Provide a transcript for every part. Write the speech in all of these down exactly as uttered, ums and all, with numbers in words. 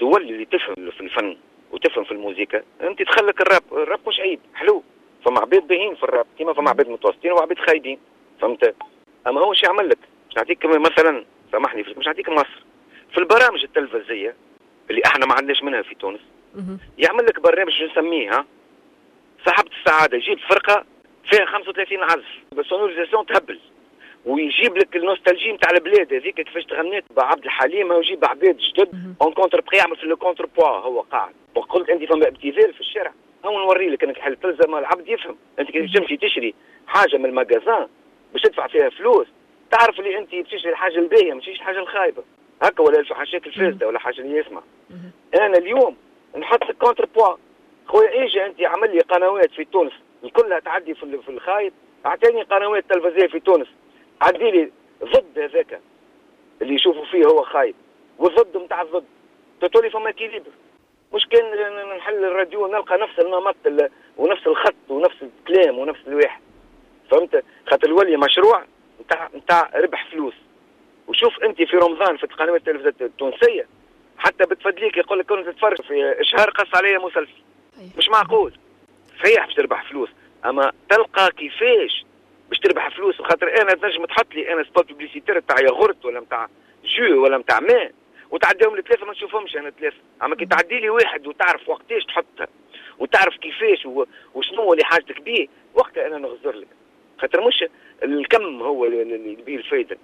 الدول اللي تفهم في الفن وتفهم في الموسيقى انت تخلك الراب، الراب مش عيب، حلو. فما عبيد باهين في الراب كيما فما عبيد متوسطين وعبيد خايبين، فهمت؟ اما هو شو يعمل لك؟ مش نعطيك مثلا، سامحني، مش نعطيك مصر في البرامج التلفزية اللي احنا ما عندناش منها في تونس، يعمل لك برنامج نسميه ها صاحبة السعادة، يجيب فرقة فيها خمسة وثلاثين عزف بالسونوريزاسيون تهبل، ويجيب لك النوستالجي نتاع البلاد هذيك كيفاش تغنيت بعبد الحليم، ويجيب عباد جدد اون كونتر بخي، يعمل في لو كونتر بوا هو قاعد. وقلت انت فما ابتذال في الشارع، هو نوري لك انك حل تلزم العبد يفهم. انت كي تمشي تشري حاجه من المجازان باش تدفع فيها فلوس، تعرف اللي انت تشري الحاجه الباهيه ماشيش الحاجه الخايبه هكا، ولا حاجات الفاسده ولا حاجه اللي يسمع. انا اليوم نحط لك كونتر بوا خويا، اجي انت عمل لي قنوات في تونس كلها تعدي في في الخايب، اعطيني قنوات تلفزيونيه في تونس عدي لي ضد هذاك اللي يشوفوا فيه هو خايب والضد نتاع الضد، تقولي فما كيليبر. مش كان نحل الراديو نلقى نفس النمط ونفس الخط ونفس الكلام ونفس الواحد، فهمت؟ خاطر الولي مشروع نتاع نتاع ربح فلوس. وشوف انت في رمضان في القنوات التلفزيونيه التونسيه حتى بتفدليك يقول لك كنت تتفرج في اشهار قص عليا مسلسل، مش معقول. صحيح باش تربح فلوس، اما تلقى كيفاش باش تربح فلوس. وخاطر انا تنجم تحط لي انا سبوت بيبليسيتير تاع ياغورت ولا نتاع جو ولا نتاع ماء وتعديهم لثلاثه ما نشوفهمش انا ثلاثه، اما كي تعدي لي واحد وتعرف وقتاش تحطها وتعرف كيفاش وشنو اللي حاجتك بيه، وقتها انا نغزر لك. خاطر مش الكم هو اللي يبيه الفايده،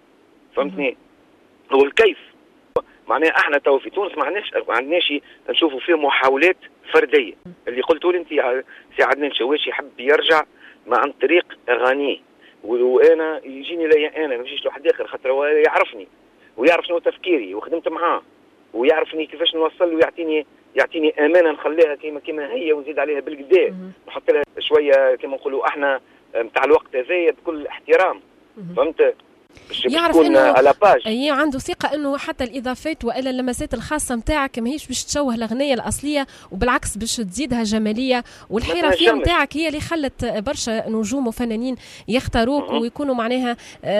فهمتني؟ هو الكيف. معناها احنا تو في تونس ما عندناش ما عندناش نشوفوا فيه محاولات فرديه. اللي قلتوا لي انت سي عدنان شواشي يحب يرجع ما عن طريق اغانيه، وانا يجيني ليا انا ما نمشيش لواحد اخر، خاطر هو يعرفني ويعرف شنو تفكيري وخدمت معاه ويعرفني كيفاش نوصل له، ويعطيني يعطيني امانه نخليها كيما كيما هي ونزيد عليها بالقدا، نحط لها شويه كيما نقولوا احنا نتاع الوقت هذايا بكل احترام، فهمت؟ يعرف انه اي عنده ثقه انه حتى الاضافات والا اللمسات الخاصه نتاعك ماهيش باش تشوه الاغنيه الاصليه، وبالعكس باش تزيدها جماليه. والحيره فيه نتاعك هي اللي خلت برشا نجوم وفنانين يختاروك أه. ويكونوا معناها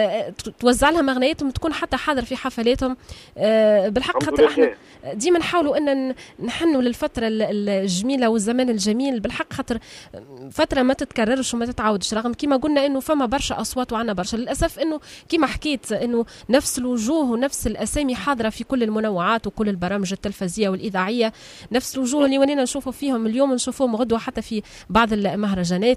توزع لهم اغنياتهم تكون حتى حاضر في حفلاتهم. بالحق خاطر احنا ديما نحاولوا ان نحنوا للفتره الجميله والزمان الجميل، بالحق خاطر فتره ما تتكررش وما تتعاودش، رغم كما قلنا انه فما برشا اصوات وعنا برشا. للاسف انه كما حكيت انه نفس الوجوه ونفس الاسامي حاضره في كل المنوعات وكل البرامج التلفزيونيه والاذاعيه، نفس الوجوه اللي ولينا نشوفوا فيهم اليوم نشوفوهم غدوه حتى في بعض المهرجانات.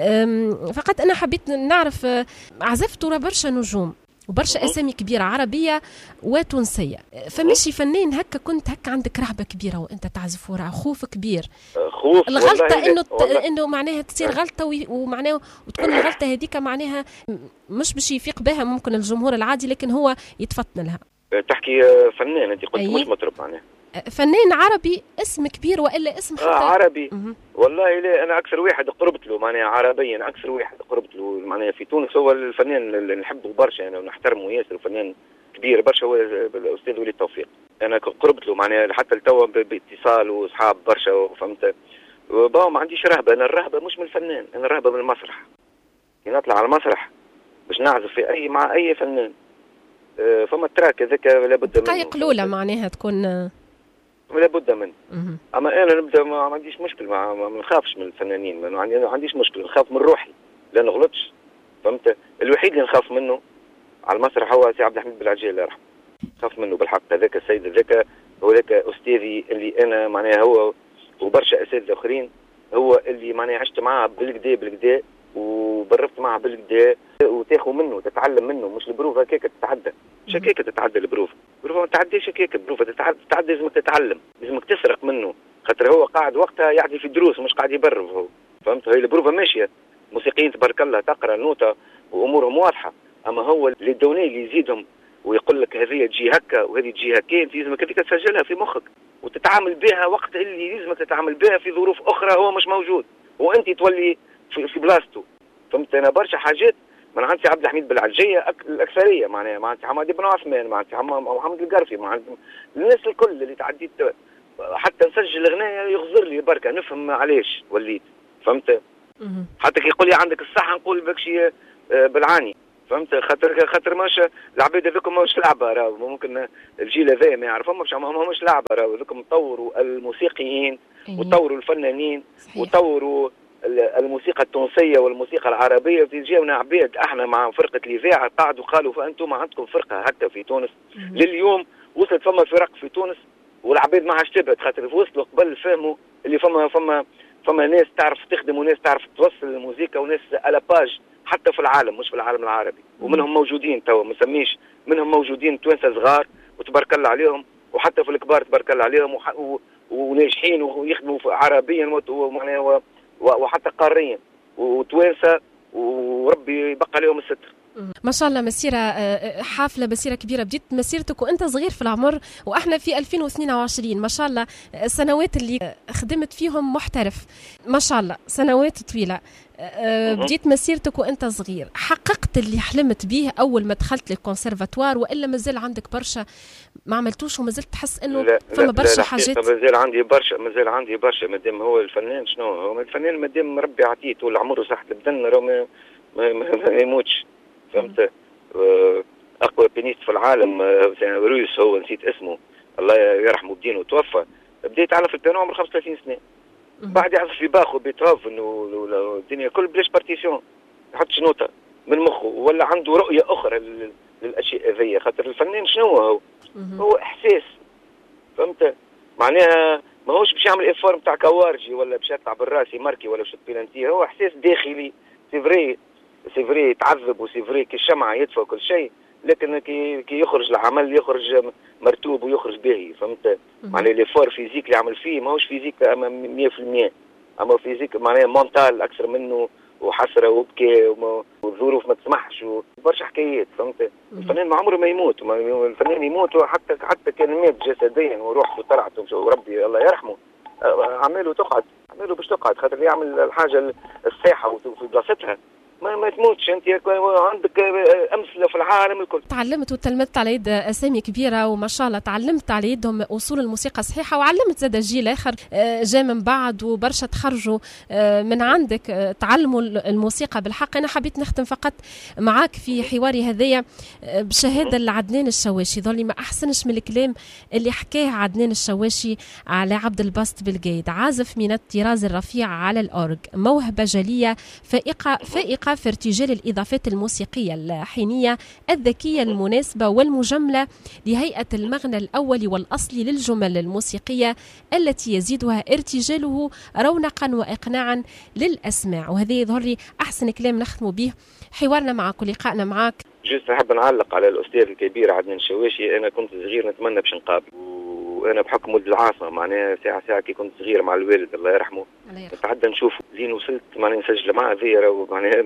فقط انا حبيت نعرف، عزفتوا برشا نجوم وبرشا اسامي كبيره عربيه وتونسيه، فماشي فنان هكا كنت هكا عندك رهبه كبيره وانت تعزف وراء، خوف كبير، خوف الغلطه انه انه معناها تصير غلطه ومعناها وتكون الغلطه هذيك معناها مش باش يفيق بها ممكن الجمهور العادي، لكن هو يتفطن لها. تحكي فنان انت قلت مش مطرب معناها فنان عربي اسم كبير والا اسم حتى آه عربي. مه. والله لا انا اكثر واحد قربت له معناها عربيا، اكثر واحد قربت له معناها في تونس هو الفنان اللي نحبه برشا انا ونحترمه ياسر، فنان كبير برشا هو الاستاذ وليد توفيق. انا قربت له معناها حتى التو باتصال واصحاب برشا، فهمت؟ ما عنديش رهبه، انا الرهبه مش من الفنان، انا الرهبه من المسرح. كي نطلع على المسرح باش نعزف في اي مع اي فنان فما التراك هذاك لابد منه، دقائق الاولى معناها تكون لابد منه. اما انا نبدا ما عنديش مشكل، ما, ما نخافش من الفنانين، ما عنديش مشكل، نخاف من روحي لا نغلطش، فهمت؟ الوحيد اللي نخاف منه على المسرح هو سي عبد الحميد بالعجيل الله يرحمه، نخاف منه بالحق. هذاك السيد هذاك هو ذاك استاذي اللي انا معناها هو وبرشا اساتذه اخرين هو اللي معناها عشت معاه بالكدا بالكدا وبرفت معاه بالكدا، وتاخذ منه تتعلم منه، مش البروفه هكاك تتعدى، مش هكاك تتعدى البروفه، البروفه ما تعديش هكاك، البروفه تتعدى لازمك تتعلم، لازمك تسرق منه، خاطر هو قاعد وقتها يعطي في دروس مش قاعد يبرف هو، فهمت؟ هي البروفه ماشيه، موسيقيين تبارك الله تقرا نوته وامورهم واضحه، اما هو اللي الدوني اللي يزيدهم ويقول لك هذه تجي هكا وهذه تجي هكا، انت لازمك هذيك تسجلها في مخك وتتعامل بها وقت اللي لازمك تتعامل بها في ظروف اخرى هو مش موجود وانت تولي في, في بلاصته، فهمت؟ انا برشا حاجات من عند سي عبد الحميد بالعجيه الاكثريه معناها مع سي حمادي بن عثمان مع سي محمد القرفي مع الناس الكل اللي تعديت، حتى نسجل اغنيه يغزر لي بركه نفهم علاش وليت، فهمت؟ حتى كي يقول لي عندك الصحه نقول بكشي بالعاني، فهمت؟ خاطر خاطر ماش العباد هذوكم ماهوش لعبه، راهو ممكن الجيل هذا ما يعرفهمش، ما ماهوش لعبه، راهو هذوكم طوروا الموسيقيين وطوروا الفنانين وطوروا الموسيقى التونسيه والموسيقى العربيه. في جاونا عباد احنا مع فرقه الاذاعه قعدوا قالوا فانتم عندكم فرقه حتى في تونس. لليوم وصلت فما فرق في تونس والعباد ما عادش تبعد، خاطر وصلوا قبل فهموا اللي فما فما فما ناس تعرف تخدم وناس تعرف توصل الموسيقى وناس على باج حتى في العالم مش في العالم العربي، ومنهم موجودين توا ما نسميش، منهم موجودين توانسه صغار وتبارك الله عليهم، وحتى في الكبار تبارك الله عليهم وناجحين ويخدموا عربيا وحتى قاريا وتوانسه، وربي يبقى عليهم الستر. ما شاء الله مسيرة حافلة، مسيرة كبيرة. بديت مسيرتك وانت صغير في العمر، واحنا في ألفين واثنين وعشرين. ما شاء الله السنوات اللي خدمت فيهم محترف، ما شاء الله سنوات طويلة. بديت مسيرتك وانت صغير، حققت اللي حلمت به اول ما دخلت للكونسيرفاتوار، والا مازال عندك برشا ما عملتوش ومازلت تحس انه فما برشا حاجات؟ مازال عندي برشا، مازال عندي برشا. مادام هو الفنان شنو هو الفنان، مادام ربي عطيه طول عمره صحة البدن راه ما, ما, ما يموتش. فهمت؟ اقوى بينيست في العالم روس، هو نسيت اسمه الله يرحمه بدينه، توفى. بديت يتعلم في البيانو عمره خمسة وثلاثين سنه، بعد يعزف في باخ وبيتهوفن والدنيا كل بلاش بارتيسيون، يحطش نوتة من مخه، ولا عنده رؤية أخرى للأشياء هذية. خاطر الفنان شنو هو؟ هو إحساس. فهمت؟ معناها ما هوش باش يعمل إفار بتاع كوارجي ولا باش يطلع بالراسي ماركي ولا باش بيلانتي، هو إحساس داخلي. سي فري سي فري يتعذب وسي فري كي الشمعة يدفى وكل شيء، لكن كي كي يخرج العمل يخرج مرتوب ويخرج باهي. فهمت؟ معناها الإفار فيزيك اللي يعمل فيه ماهوش فيزيك مية في المية، أما فيزيك معناها مونتال أكثر منه، وحسرة وبكاء والظروف ما تسمحش وبرشا حكايات. فهمت؟ الفنان ما عمره ما يموت، الفنان يموت حتى حتى كان مات جسديا وروحه طلعت وربي الله يرحمه، أعماله تقعد، أعماله باش تقعد، خاطر اللي يعمل الحاجة الصحيحة وفي بلاصتها ما ما تموتش. انت عندك امثله في العالم الكل. تعلمت وتلمذت على يد اسامي كبيره وما شاء الله، تعلمت على يدهم اصول الموسيقى صحيحه، وعلمت زاد جيل اخر جاء من بعد وبرشا تخرجوا من عندك تعلموا الموسيقى بالحق. انا حبيت نختم فقط معاك في حواري هذايا بشهاده لعدنان الشواشي، ظلي ما احسنش من الكلام اللي حكاه عدنان الشواشي على عبد الباسط بالقايد، عازف من الطراز الرفيع على الاورج، موهبه جليه فائقه فائقه في ارتجال الإضافات الموسيقية اللحنية الذكية المناسبة والمجملة لهيئة المغنى الأول والأصلي للجمل الموسيقية التي يزيدها ارتجاله رونقا وإقناعا للأسماع. وهذا يظهر لي أحسن كلام نختم به حوارنا معك ولقائنا معك. جست نحب نعلق على الأستاذ الكبير عدنان الشواشي. أنا كنت صغير نتمنى باش نقابل، وانا بحكم ولد العاصمه معناها ساعه ساعه كي كنت صغير مع الوالد الله يرحمه نتعدى نشوفه، لين وصلت معناها نسجل معاه ذي معناها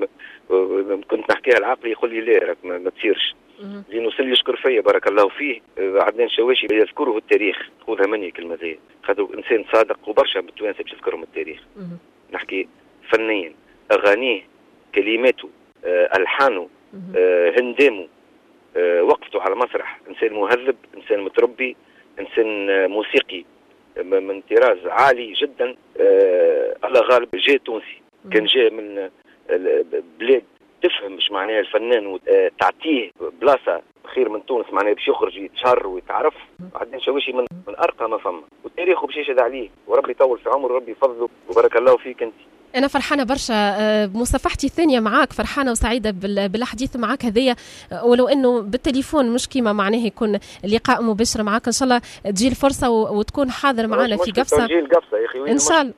كنت نحكيها العقل يقول لي لا راك ما تصيرش، لين وصل يشكر فيا بارك الله فيه. عدنان الشواشي يذكره التاريخ، خذها مني كلمه ذي، خاطر انسان صادق وبرشا بالتوانسه باش يذكرهم التاريخ. نحكي فنيا، اغانيه، كلماته، الحانه، هندامه، وقفته على المسرح، انسان مهذب، انسان متربي، انسان موسيقي من طراز عالي جدا. آه الله غالب جاء تونسي، كان جاء من بلاد تفهم مش معناها الفنان وتعطيه بلاصه خير من تونس، معناها باش يخرج يتشهر ويتعرف. عدنان الشواشي من, من ارقى ما فما، وتاريخه باش يشهد عليه، وربي يطول في عمره وربي يفضله وبارك الله فيك انت. أنا فرحانة برشا بمصافحتي الثانية معاك، فرحانة وسعيدة بالحديث معاك هذيا، ولو أنه بالتليفون مش كيما معناه يكون لقاء مباشر معاك. إن شاء الله تجي الفرصة وتكون حاضر معنا في قفصة. تجي القفصة يا أخي، إن شاء الله.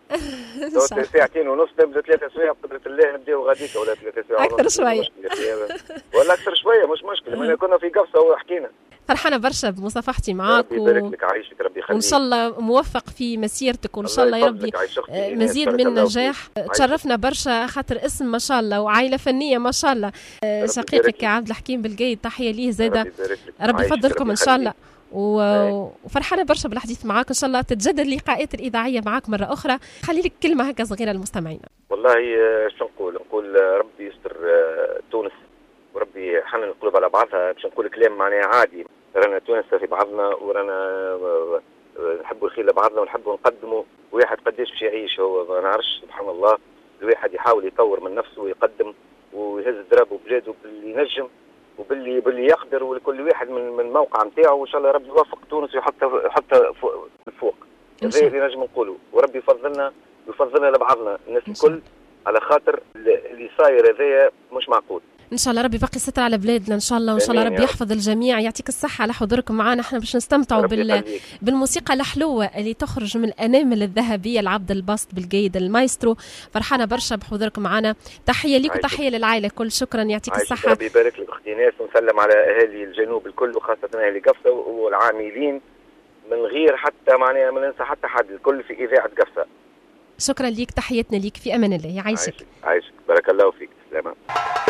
ساعتين ونص نبدأ ثلاثة سوايع بقدرة الله، نبدأوا غاديك ولا ثلاثة سوايع أكثر شوية ولا أكثر شوية مش مشكلة، ما كنا في قفصة وحكينا. فرحانة برشا بمصافحتي معاك، ربي يبارك لك، عايشك ربي يخليك، وإن شاء الله موفق في مسيرتك، وإن شاء الله يا ربي مزيد من النجاح. تشرفنا برشا خاطر اسم ما شاء الله وعائلة فنية ما شاء الله. شقيقك عبد الحكيم بالقايد تحية ليه زايدة، ربي يفضلكم إن شاء الله. وفرحانة برشا بالحديث معاك، إن شاء الله تتجدد اللقاءات الإذاعية معاك مرة أخرى. خلي لك كلمة هكا صغيرة للمستمعين. والله شو نقول، نقول ربي يستر تونس وربي يحنن القلوب على بعضها، باش نقول كلام معناها عادي، رانا توانسة في بعضنا ورانا نحبوا الخير لبعضنا ونحبوا نقدموا، وواحد قداش باش يعيش هو ما نعرفش. سبحان الله الواحد يحاول يطور من نفسه ويقدم ويهز درابه بلاده باللي ينجم وباللي باللي يقدر، ولكل واحد من من الموقع نتاعه، وان شاء الله ربي يوفق تونس ويحطها يحطها فوق. هذا اللي نجم نقوله، وربي يفضلنا ويفضلنا لبعضنا الناس الكل، على خاطر اللي صاير هذايا مش معقول. ان شاء الله ربي باقي ستر على بلادنا ان شاء الله، وان شاء الله ربي يحفظ الجميع. يعطيك الصحه على حضوركم معنا، احنا باش نستمتعوا بال... بالموسيقى الحلوه اللي تخرج من الانامل الذهبيه لعبد الباسط بالجيد المايسترو. فرحانه برشا بحضوركم معنا، تحيه ليك وتحيه للعائله الكل. شكرا، يعطيك الصحه. ربي يبارك لك اختي ناس، ونسلم على اهالي الجنوب الكل وخاصه اهالي قفصه والعاملين من غير حتى معناها ما ننسى حتى حد، الكل في اذاعه قفصه. شكرا ليك، تحياتنا ليك، في امان الله، يعيشك. عايشك عايشك، بارك الله فيك، سلامه.